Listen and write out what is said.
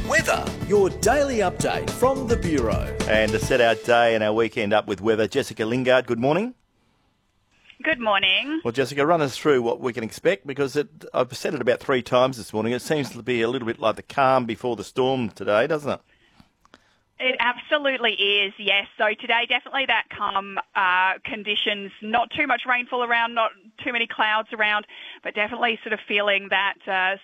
Weather, your daily update from the Bureau. And to set our day and our weekend up with weather, Jessica Lingard, good morning. Good morning. Well, Jessica, run us through what we can expect, because I've said it about 3 times this morning. It seems to be a little bit like the calm before the storm today, doesn't it? It absolutely is, yes. So today, definitely that calm conditions, not too much rainfall around, not too many clouds around, but definitely sort of feeling that